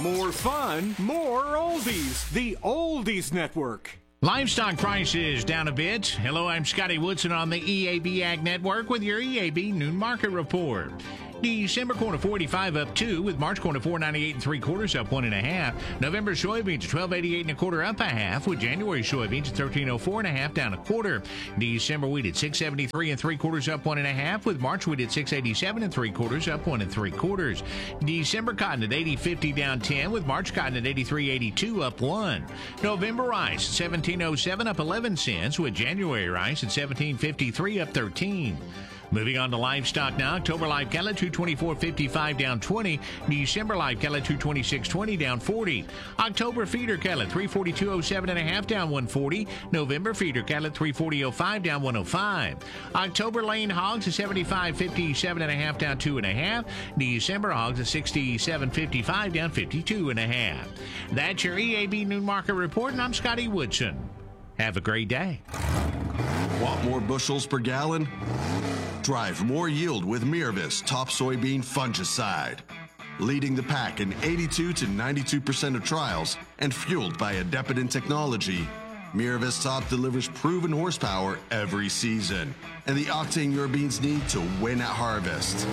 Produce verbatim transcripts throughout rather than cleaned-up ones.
More fun, more oldies. The Oldies Network. Livestock prices down a bit. Hello, I'm Scotty Woodson on the E A B Ag Network with your E A B Noon Market Report. December corn at four eighty-five up two, with March corn at four ninety-eight and three quarters up one and a half. November soybeans at twelve eighty-eight and a quarter up a half, with January soybeans at thirteen oh four and a half down a quarter. December wheat at six seventy-three and three quarters up one and a half, with March wheat at six eighty-seven and three quarters up one and three quarters. December cotton at eighty fifty down ten, with March cotton at eighty-three eighty-two up one. November rice at seventeen oh seven up eleven cents, with January rice at seventeen fifty-three up thirteen. Moving on to livestock now. October live cattle two twenty-four fifty-five down twenty. December live cattle two twenty-six twenty down forty. October feeder cattle three forty-two oh seven and a half down one forty. November feeder cattle three forty oh five down one oh five. October lane hogs at seventy-five fifty-seven and a half down two and a half. December hogs at sixty-seven fifty-five down fifty-two and a half. That's your E A B Noon Market Report, and I'm Scotty Woodson. Have a great day. Want more bushels per gallon? Drive more yield with Miravis Top Soybean Fungicide. Leading the pack in eighty-two to ninety-two percent of trials and fueled by Adepidin technology, Miravis Top delivers proven horsepower every season and the octane your beans need to win at harvest.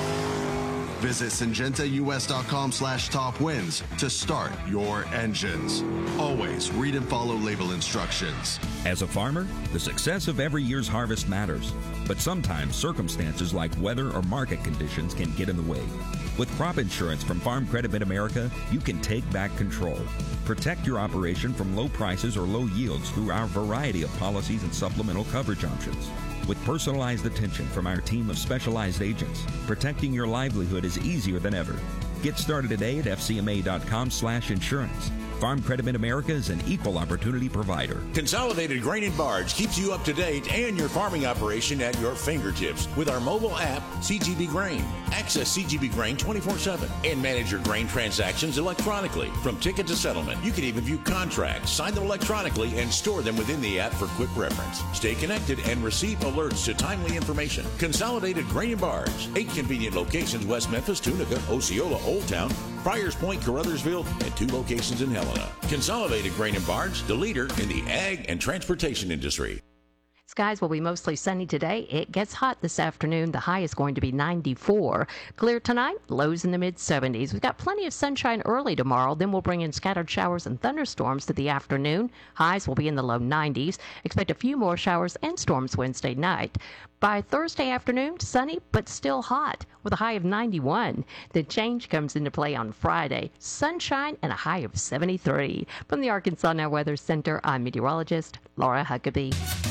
Visit syngentaus.com slash top wins to start your engines. Always read and follow label instructions. As a farmer, the success of every year's harvest matters. But sometimes circumstances like weather or market conditions can get in the way. With crop insurance from Farm Credit Mid-America, you can take back control. Protect your operation from low prices or low yields through our variety of policies and supplemental coverage options. With personalized attention from our team of specialized agents, protecting your livelihood is easier than ever. Get started today at fcma.com slash insurance. Farm Credit Mid-America is an equal opportunity provider. Consolidated Grain and Barge keeps you up to date and your farming operation at your fingertips with our mobile app, C G B Grain. Access C G B Grain twenty-four seven and manage your grain transactions electronically from ticket to settlement. You can even view contracts, sign them electronically, and store them within the app for quick reference. Stay connected and receive alerts to timely information. Consolidated Grain and Barge. Eight convenient locations: West Memphis, Tunica, Osceola, Old Town, Friars Point, Carruthersville, and two locations in Helena. Consolidated Grain and Barge, the leader in the ag and transportation industry. Skies will be mostly sunny today. It gets hot this afternoon. The high is going to be ninety-four. Clear tonight, lows in the mid seventies. We've got plenty of sunshine early tomorrow. Then we'll bring in scattered showers and thunderstorms to the afternoon. Highs will be in the low nineties. Expect a few more showers and storms Wednesday night. By Thursday afternoon, sunny but still hot with a high of ninety-one. The change comes into play on Friday. Sunshine and a high of seventy-three. From the Arkansas Now Weather Center, I'm meteorologist Laura Huckabee.